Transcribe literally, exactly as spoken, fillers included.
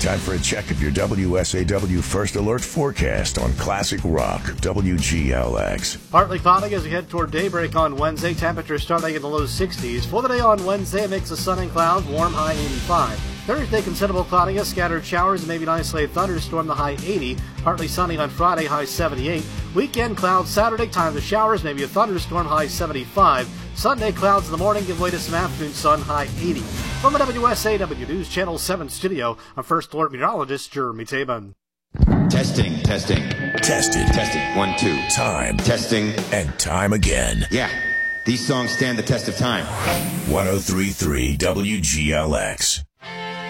Time for a check of your W S A W First Alert forecast on Classic Rock, W G L X. Partly cloudy as we head toward daybreak on Wednesday. Temperatures starting in the low sixties. For the day on Wednesday, a mix of sun and clouds, warm high eighty-five. Thursday, considerable cloudiness, scattered showers, and maybe an isolated thunderstorm, the high eighty. Partly sunny on Friday, high seventy-eight. Weekend clouds, Saturday, time to showers, maybe a thunderstorm, high seventy-five. Sunday, clouds in the morning, give way to some afternoon sun, high eighty. From the W S A W News Channel seven studio, I'm First Alert Meteorologist Jeremy Tabin. Testing, testing. Tested. Testing, one, two. Time. Testing. And time again. Yeah, these songs stand the test of time. one oh three point three W G L X.